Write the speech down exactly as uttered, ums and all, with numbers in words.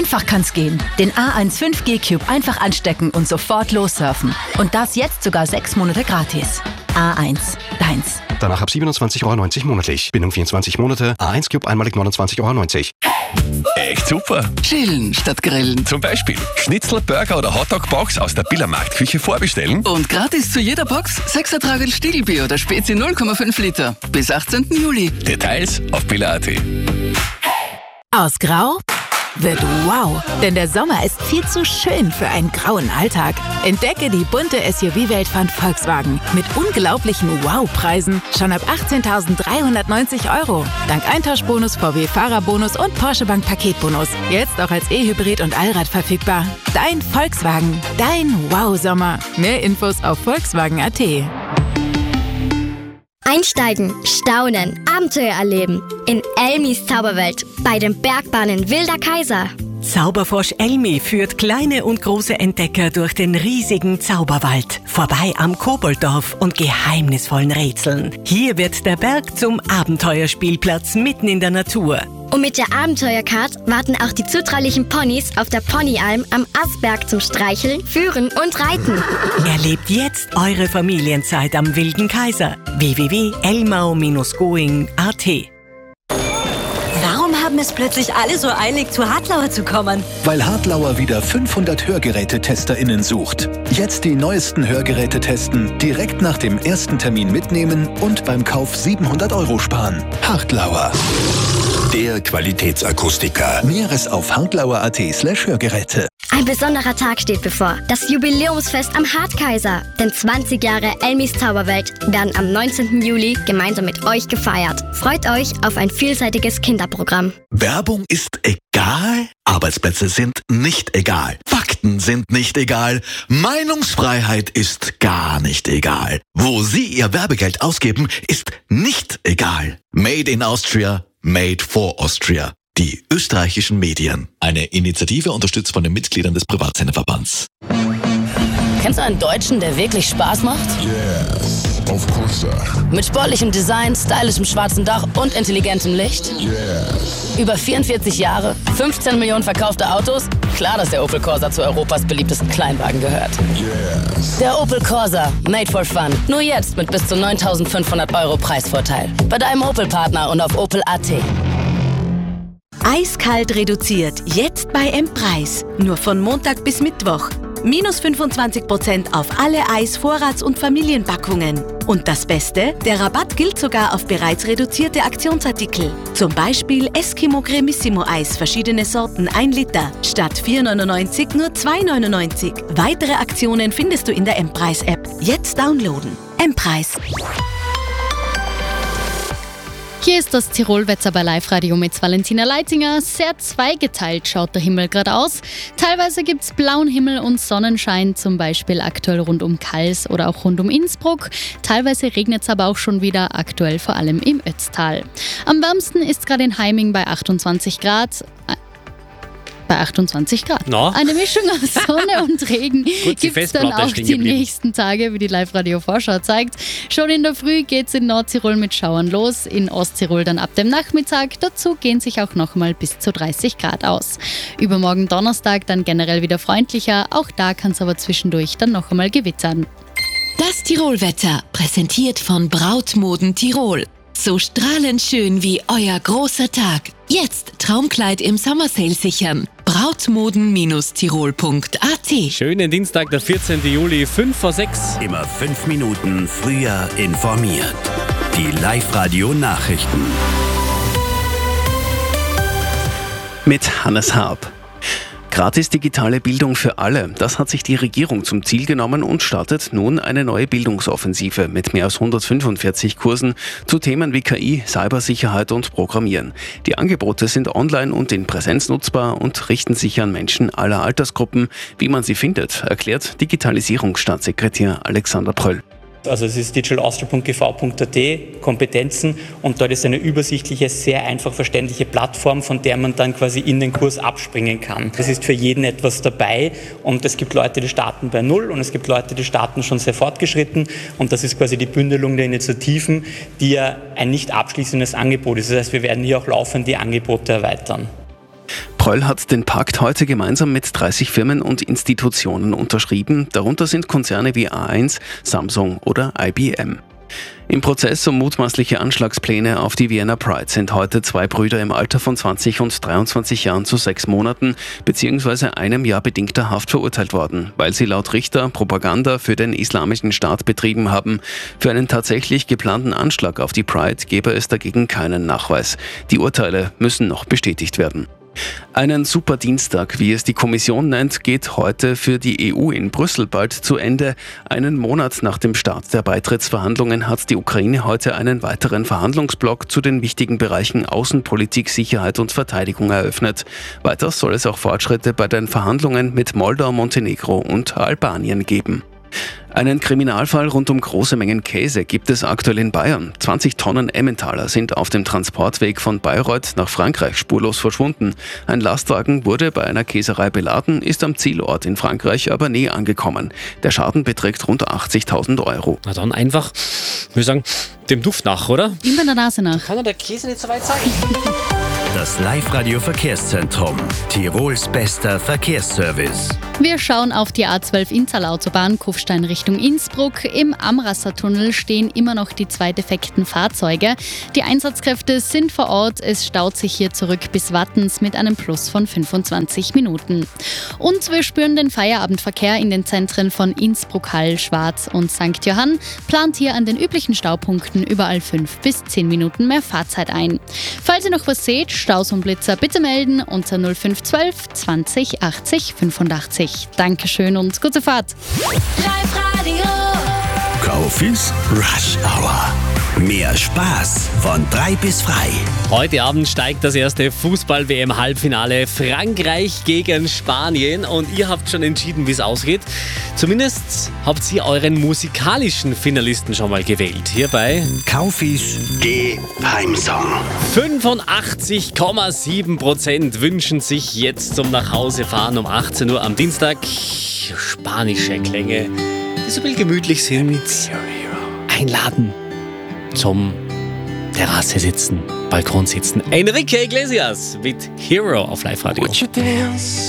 Einfach kann's gehen. Den A eins fünf G Cube einfach anstecken und sofort lossurfen. Und das jetzt sogar sechs Monate gratis. A eins, deins. Danach ab siebenundzwanzig Euro neunzig monatlich. Bindung vierundzwanzig Monate. A eins Cube einmalig neunundzwanzig Euro neunzig. Echt super. Chillen statt grillen. Zum Beispiel Schnitzel, Burger oder Hotdog-Box aus der Biller Marktküche vorbestellen. Und gratis zu jeder Box sechs Ertragel Stiegelbier oder Spezi null Komma fünf Liter. Bis achtzehnten Juli. Details auf biller punkt at. Aus Grau wird wow, denn der Sommer ist viel zu schön für einen grauen Alltag. Entdecke die bunte S U V-Welt von Volkswagen mit unglaublichen Wow-Preisen schon ab achtzehntausenddreihundertneunzig Euro. Dank Eintauschbonus, V W-Fahrerbonus und Porsche Bank Paketbonus. Jetzt auch als E-Hybrid und Allrad verfügbar. Dein Volkswagen, dein Wow-Sommer. Mehr Infos auf volkswagen punkt at. Einsteigen, staunen, Abenteuer erleben. In Elmis Zauberwelt bei den Bergbahnen Wilder Kaiser. Zauberfrosch Elmi führt kleine und große Entdecker durch den riesigen Zauberwald. Vorbei am Kobolddorf und geheimnisvollen Rätseln. Hier wird der Berg zum Abenteuerspielplatz mitten in der Natur. Und mit der Abenteuercard warten auch die zutraulichen Ponys auf der Ponyalm am Asberg zum Streicheln, Führen und Reiten. Erlebt jetzt eure Familienzeit am Wilden Kaiser. w w w punkt elmau Bindestrich going punkt a t. Warum haben es plötzlich alle so eilig, zu Hartlauer zu kommen? Weil Hartlauer wieder fünfhundert HörgerätetesterInnen sucht. Jetzt die neuesten Hörgeräte testen, direkt nach dem ersten Termin mitnehmen und beim Kauf siebenhundert Euro sparen. Hartlauer. Der Qualitätsakustiker. Näheres auf hartlauer punkt at slash Hörgeräte. Ein besonderer Tag steht bevor. Das Jubiläumsfest am Hartkaiser. Denn zwanzig Jahre Elmis Zauberwelt werden am neunzehnten Juli gemeinsam mit euch gefeiert. Freut euch auf ein vielseitiges Kinderprogramm. Werbung ist egal, Arbeitsplätze sind nicht egal, Fakten sind nicht egal, Meinungsfreiheit ist gar nicht egal. Wo Sie Ihr Werbegeld ausgeben, ist nicht egal. Made in Austria, made for Austria. Die österreichischen Medien. Eine Initiative unterstützt von den Mitgliedern des Privatsenderverbands. Kennst du einen Deutschen, der wirklich Spaß macht? Yes, of course, sir. Mit sportlichem Design, stylischem schwarzen Dach und intelligentem Licht? Yes. Über vierundvierzig Jahre, fünfzehn Millionen verkaufte Autos? Klar, dass der Opel Corsa zu Europas beliebtesten Kleinwagen gehört. Yes. Der Opel Corsa, made for fun. Nur jetzt mit bis zu neuntausendfünfhundert Euro Preisvorteil. Bei deinem Opel-Partner und auf opel punkt at. Eiskalt reduziert, jetzt bei M-Preis. Nur von Montag bis Mittwoch. Minus fünfundzwanzig Prozent auf alle Eis-, Vorrats- und Familienpackungen. Und das Beste, der Rabatt gilt sogar auf bereits reduzierte Aktionsartikel. Zum Beispiel Eskimo Cremissimo Eis, verschiedene Sorten, ein Liter. Statt vier neunundneunzig nur zwei neunundneunzig. Weitere Aktionen findest du in der M-Preis-App. Jetzt downloaden. M-Preis. Hier ist das Tirolwetter bei Live-Radio mit Valentina Leitinger. Sehr zweigeteilt schaut der Himmel gerade aus. Teilweise gibt es blauen Himmel und Sonnenschein, zum Beispiel aktuell rund um Kals oder auch rund um Innsbruck. Teilweise regnet es aber auch schon wieder, aktuell vor allem im Ötztal. Am wärmsten ist gerade in Heiming bei achtundzwanzig Grad. Bei achtundzwanzig Grad. No. Eine Mischung aus Sonne und Regen gibt es dann auch die nächsten Tage, wie die Live-Radio-Vorschau zeigt. Schon in der Früh geht es in Nordtirol mit Schauern los, in Osttirol dann ab dem Nachmittag. Dazu gehen sich auch nochmal bis zu dreißig Grad aus. Übermorgen Donnerstag dann generell wieder freundlicher, auch da kann es aber zwischendurch dann noch einmal gewittern. Das Tirolwetter, präsentiert von Brautmoden Tirol. So strahlend schön wie euer großer Tag. Jetzt Traumkleid im Summer Sale sichern. brautmoden Bindestrich tirol Punkt at. Schönen Dienstag, der vierzehnten Juli, fünf vor sechs. Immer fünf Minuten früher informiert. Die Live-Radio-Nachrichten. Mit Hannes Harp. Gratis digitale Bildung für alle. Das hat sich die Regierung zum Ziel genommen und startet nun eine neue Bildungsoffensive mit mehr als hundertfünfundvierzig Kursen zu Themen wie K I, Cybersicherheit und Programmieren. Die Angebote sind online und in Präsenz nutzbar und richten sich an Menschen aller Altersgruppen. Wie man sie findet, erklärt Digitalisierungsstaatssekretär Alexander Pröll. Also es ist digital austria Punkt g v Punkt a t, Kompetenzen, und dort ist eine übersichtliche, sehr einfach verständliche Plattform, von der man dann quasi in den Kurs abspringen kann. Es ist für jeden etwas dabei und es gibt Leute, die starten bei Null und es gibt Leute, die starten schon sehr fortgeschritten, und das ist quasi die Bündelung der Initiativen, die ja ein nicht abschließendes Angebot ist. Das heißt, wir werden hier auch laufend die Angebote erweitern. Pröll hat den Pakt heute gemeinsam mit dreißig Firmen und Institutionen unterschrieben. Darunter sind Konzerne wie A eins, Samsung oder I B M. Im Prozess um mutmaßliche Anschlagspläne auf die Vienna Pride sind heute zwei Brüder im Alter von zwanzig und dreiundzwanzig Jahren zu sechs Monaten bzw. einem Jahr bedingter Haft verurteilt worden, weil sie laut Richter Propaganda für den Islamischen Staat betrieben haben. Für einen tatsächlich geplanten Anschlag auf die Pride gäbe es dagegen keinen Nachweis. Die Urteile müssen noch bestätigt werden. Einen super Dienstag, wie es die Kommission nennt, geht heute für die E U in Brüssel bald zu Ende. Einen Monat nach dem Start der Beitrittsverhandlungen hat die Ukraine heute einen weiteren Verhandlungsblock zu den wichtigen Bereichen Außenpolitik, Sicherheit und Verteidigung eröffnet. Weiter soll es auch Fortschritte bei den Verhandlungen mit Moldau, Montenegro und Albanien geben. Einen Kriminalfall rund um große Mengen Käse gibt es aktuell in Bayern. zwanzig Tonnen Emmentaler sind auf dem Transportweg von Bayreuth nach Frankreich spurlos verschwunden. Ein Lastwagen wurde bei einer Käserei beladen, ist am Zielort in Frankreich aber nie angekommen. Der Schaden beträgt rund achtzigtausend Euro. Na dann einfach, würde ich sagen, dem Duft nach, oder? Immer der Nase nach. Kann doch der Käse nicht so weit sein. Das Live-Radio-Verkehrszentrum. Tirols bester Verkehrsservice. Wir schauen auf die A zwölf Inntal-Autobahn, Kufstein Richtung Innsbruck. Im Amrasser-Tunnel stehen immer noch die zwei defekten Fahrzeuge. Die Einsatzkräfte sind vor Ort. Es staut sich hier zurück bis Wattens mit einem Plus von fünfundzwanzig Minuten. Und wir spüren den Feierabendverkehr in den Zentren von Innsbruck, Hall, Schwaz und Sankt Johann. Plant hier an den üblichen Staupunkten überall fünf bis zehn Minuten mehr Fahrzeit ein. Falls ihr noch was seht, Staus und Blitzer bitte melden unter null fünf zwölf zwanzig achtzig fünfundachtzig. Dankeschön und gute Fahrt. Live-Radio. Kaufis Rush Hour. Mehr Spaß von drei bis frei. Heute Abend steigt das erste Fußball-W M-Halbfinale Frankreich gegen Spanien und ihr habt schon entschieden, wie es ausgeht. Zumindest habt ihr euren musikalischen Finalisten schon mal gewählt. Hierbei Kaufis Geheimsong. fünfundachtzig Komma sieben Prozent wünschen sich jetzt zum Nachhausefahren um achtzehn Uhr am Dienstag spanische Klänge, die so ein bisschen gemütlich sind. Einladen zum Terrasse sitzen, Balkon sitzen. Enrique Iglesias mit Hero auf Live-Radio.